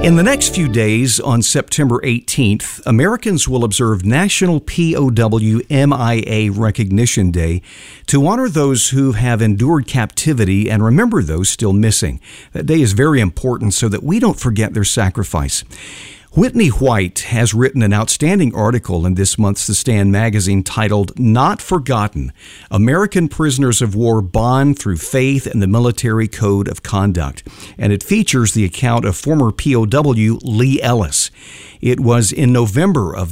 In the next few days, on September 18th, Americans will observe National POW MIA Recognition Day to honor those who have endured captivity and remember those still missing. That day is very important so that we don't forget their sacrifice. Whitney White has written an outstanding article in this month's The Stand magazine titled Not Forgotten: American Prisoners of War Bond Through Faith and the Military Code of Conduct. And it features the account of former POW Lee Ellis. It was in November of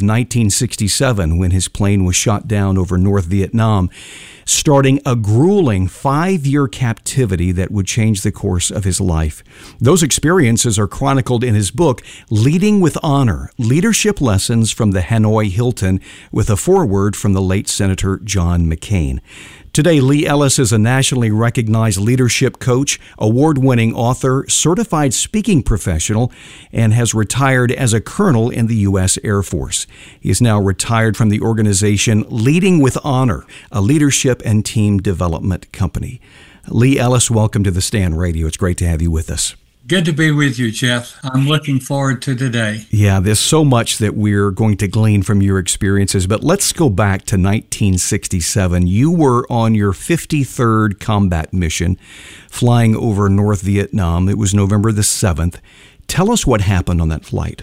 1967 when his plane was shot down over North Vietnam, starting a grueling 5-year captivity that would change the course of his life. Those experiences are chronicled in his book, Leading with Honor: Leadership Lessons from the Hanoi Hilton, with a foreword from the late Senator John McCain. Today, Lee Ellis is a nationally recognized leadership coach, award-winning author, certified speaking professional, and has retired as a colonel in the U.S. Air Force. He is now retired from the organization Leading with Honor, a leadership and team development company. Lee Ellis, welcome to The Stand Radio. It's great to have you with us. Good to be with you, Jeff. I'm looking forward to today. Yeah, there's so much that we're going to glean from your experiences, but let's go back to 1967. You were on your 53rd combat mission, flying over North Vietnam. It was November the 7th. Tell us what happened on that flight.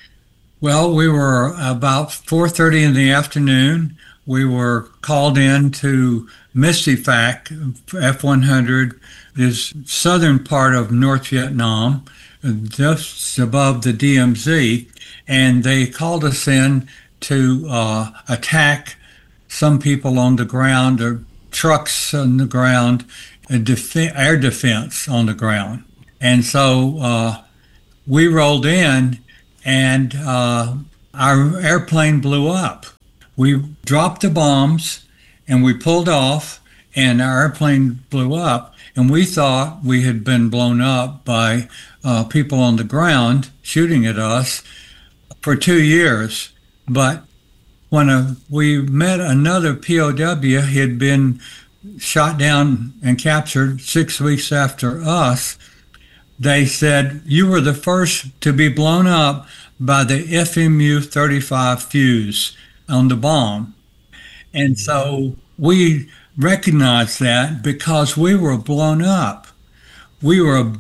Well, we were about 4:30 in the afternoon. We were called in to Mistifac F-100, this southern part of North Vietnam, just above the DMZ, and they called us in to attack some people on the ground, or trucks on the ground, air defense on the ground. And so we rolled in, and our airplane blew up. We dropped the bombs, and we pulled off, and our airplane blew up. And we thought we had been blown up by people on the ground shooting at us for 2 years. But when we met another POW, he had been shot down and captured 6 weeks after us. They said, "You were the first to be blown up by the FMU-35 fuse on the bomb." And so we recognized that because we were blown up. We were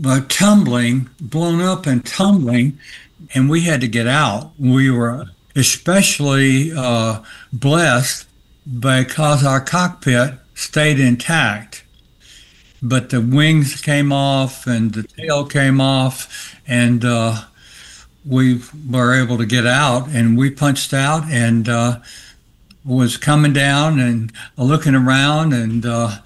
blown up and tumbling, and we had to get out. We were especially blessed because our cockpit stayed intact. But the wings came off and the tail came off, and we were able to get out, and we punched out and was coming down and looking around, and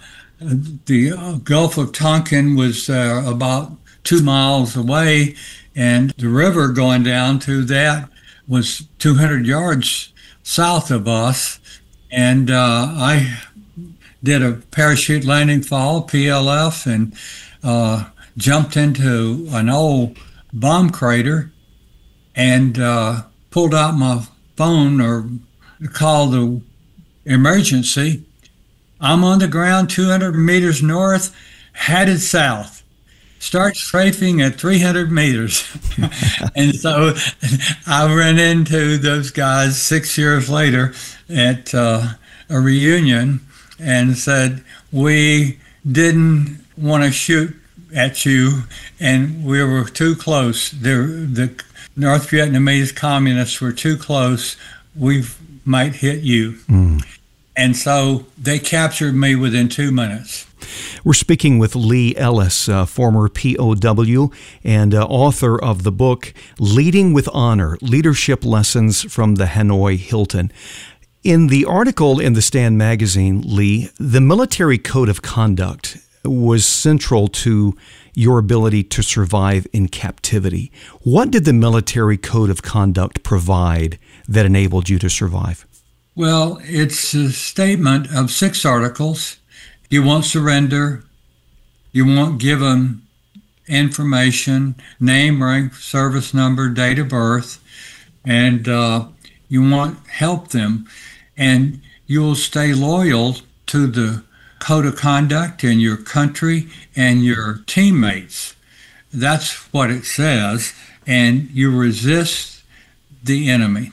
the Gulf of Tonkin was about 2 miles away, and the river going down to that was 200 yards south of us. And I did a parachute landing fall, PLF, and jumped into an old bomb crater and pulled out my phone or call the emergency. I'm on the ground 200 meters north, headed south. Start strafing at 300 meters. And so I ran into those guys 6 years later at a reunion and said, "We didn't want to shoot at you, and we were too close. The North Vietnamese communists were too close. We might hit you." And so they captured me within 2 minutes. We're speaking with Lee Ellis, former POW and author of the book Leading with Honor: Leadership Lessons from the Hanoi Hilton. In the article in The Stand magazine, Lee, the military code of conduct was central to your ability to survive in captivity. What did the military code of conduct provide that enabled you to survive? Well, it's a statement of 6 articles. You won't surrender. You won't give them information, name, rank, service number, date of birth, and you won't help them. And you will stay loyal to the code of conduct in your country and your teammates. that's what it says, and you resist the enemy.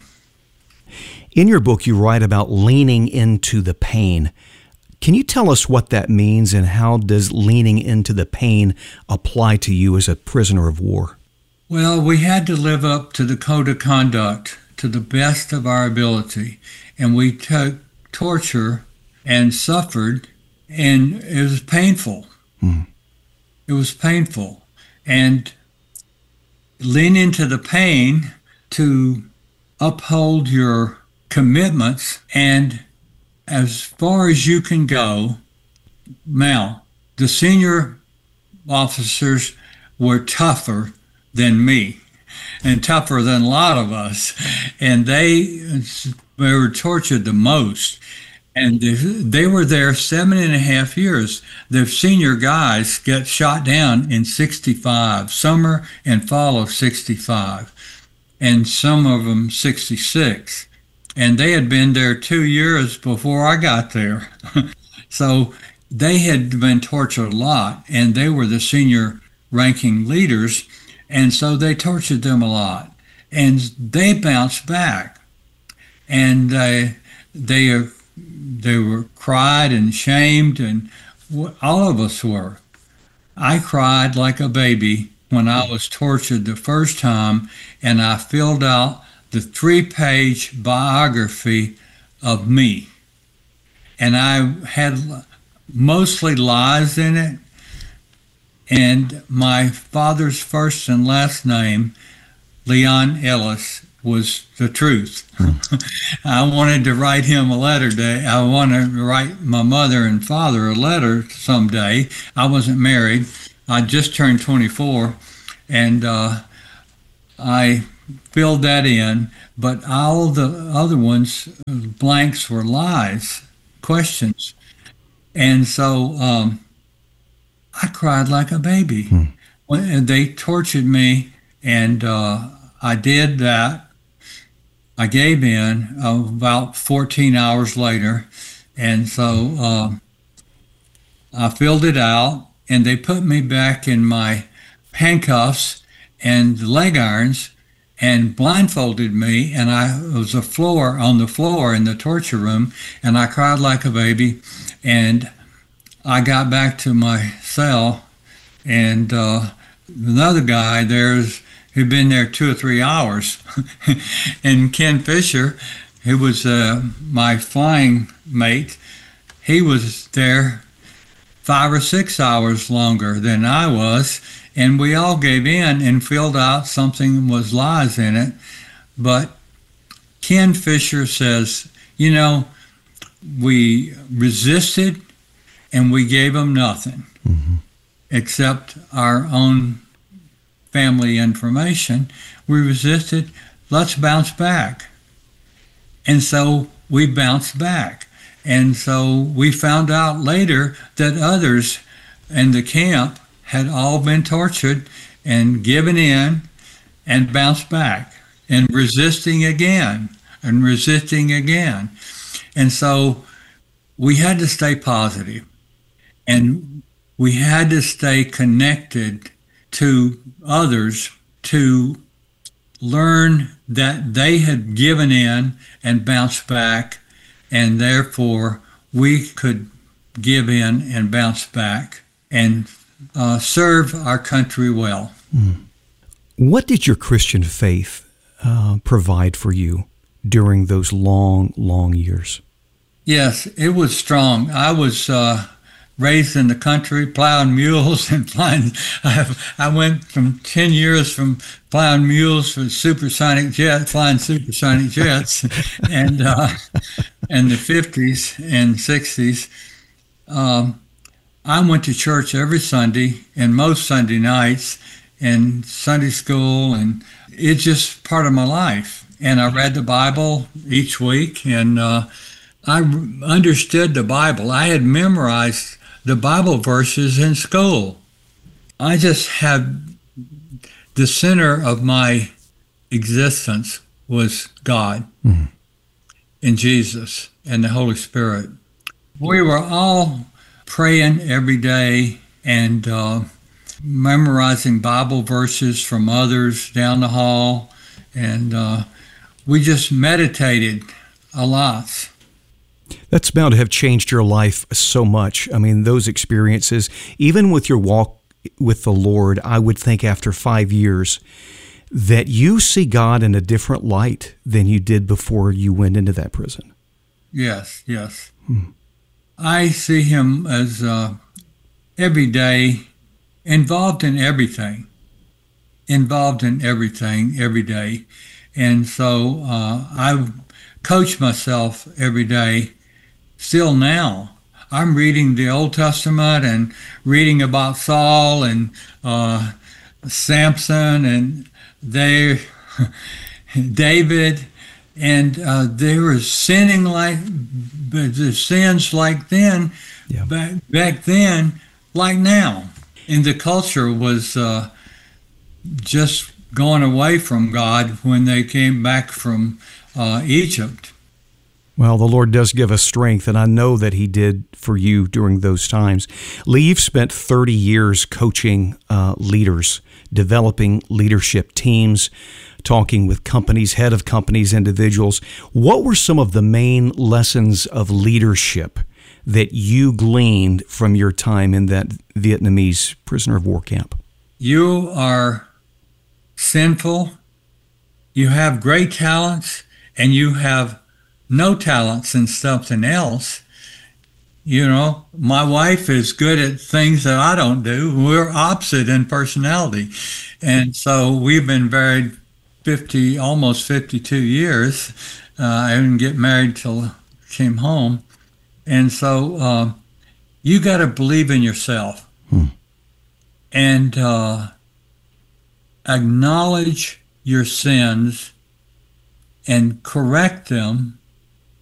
In your book, you write about leaning into the pain. Can you tell us what that means, and how does leaning into the pain apply to you as a prisoner of war? Well, we had to live up to the code of conduct to the best of our ability, and we took torture and suffered, and it was painful. It was painful. And lean into the pain to uphold your commitments, and as far as you can go. Now, the senior officers were tougher than me and tougher than a lot of us, and they were tortured the most. And they were there 7.5 years. The senior guys got shot down in 65, summer and fall of 65, and some of them 66. And they had been there 2 years before I got there. So they had been tortured a lot, and they were the senior ranking leaders, and so they tortured them a lot. And they bounced back, and they were cried and shamed, and all of us were. I cried like a baby when I was tortured the first time, and I filled out the 3-page biography of me. And I had mostly lies in it, and my father's first and last name, Leon Ellis, was the truth. I wanted to write him a letter today. I wanted to write my mother and father a letter someday. I wasn't married. I just turned 24, and I filled that in, but all the other ones, blanks, were lies, questions. And so I cried like a baby. When they tortured me, and I did that. I gave in about 14 hours later, and so I filled it out, and they put me back in my handcuffs and leg irons and blindfolded me, and I was on the floor in the torture room, and I cried like a baby. And I got back to my cell, and another guy who'd been there 2 or 3 hours, and Ken Fisher, who was my flying mate, he was there 5 or 6 hours longer than I was, and we all gave in and filled out something that was lies in it. But Ken Fisher says, we resisted, and we gave them nothing except our own family information. We resisted. Let's bounce back. And so we bounced back. And so we found out later that others in the camp had all been tortured and given in and bounced back and resisting again and resisting again. And so we had to stay positive, and we had to stay connected to others to learn that they had given in and bounced back, and therefore we could give in and bounce back and serve our country well. What did your Christian faith provide for you during those long, long years? Yes, it was strong. I was raised in the country, plowing mules and flying. I went from 10 years from plowing mules for supersonic jets, flying supersonic jets, and in the 50s and 60s. I went to church every Sunday and most Sunday nights and Sunday school, and it's just part of my life. And I read the Bible each week, and I understood the Bible. I had memorized the Bible verses in school. I just had the center of my existence was God and Jesus and the Holy Spirit. We were all praying every day, and memorizing Bible verses from others down the hall, and we just meditated a lot. That's bound to have changed your life so much. I mean, those experiences, even with your walk with the Lord, I would think after 5 years that you see God in a different light than you did before you went into that prison. Yes, yes. I see him as every day involved in everything every day. And so I coach myself every day. Still now, I'm reading the Old Testament and reading about Saul and Samson and David, and they were sinning like the sins like then, Yeah. back then, like now. And the culture was just going away from God when they came back from Egypt. Well, the Lord does give us strength, and I know that He did for you during those times. Lee, you've spent 30 years coaching leaders, developing leadership teams, talking with companies, head of companies, individuals. What were some of the main lessons of leadership that you gleaned from your time in that Vietnamese prisoner of war camp? You are sinful, you have great talents, and you have no talents in something else. You know, my wife is good at things that I don't do. We're opposite in personality. And so we've been married almost 52 years. I didn't get married till I came home. And so you got to believe in yourself and acknowledge your sins and correct them